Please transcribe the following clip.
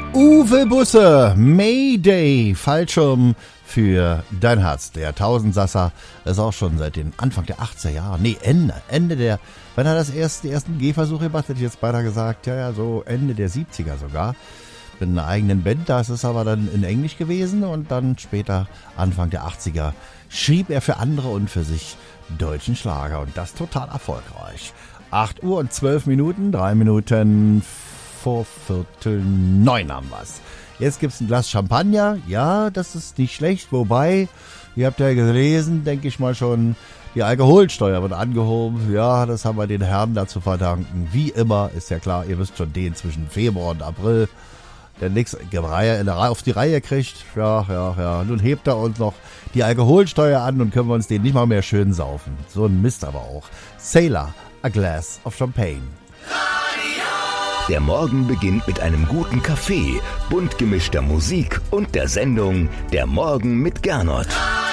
Uwe Busse, Mayday, Fallschirm für dein Herz. Der Tausendsasser ist auch schon seit den Anfang der 80er Jahre, Ende der, wann hat die ersten Gehversuche gemacht, hätte ich jetzt beinahe gesagt, ja, so Ende der 70er sogar. Mit einer eigenen Band, das ist aber dann in Englisch gewesen und dann später, Anfang der 80er, schrieb er für andere und für sich deutschen Schlager und das total erfolgreich. 8 Uhr und 12 Minuten, 3 Minuten vor 8:45 haben wir's. Jetzt gibt's ein Glas Champagner. Ja, das ist nicht schlecht. Wobei, ihr habt ja gelesen, denke ich mal schon, die Alkoholsteuer wird angehoben. Ja, das haben wir den Herren dazu verdanken. Wie immer, ist ja klar, ihr wisst schon, den zwischen Februar und April, der nix auf die Reihe kriegt. Ja. Nun hebt er uns noch die Alkoholsteuer an und können wir uns den nicht mal mehr schön saufen. So ein Mist aber auch. Sailor, a glass of champagne. Der Morgen beginnt mit einem guten Kaffee, bunt gemischter Musik und der Sendung Der Morgen mit Gernot.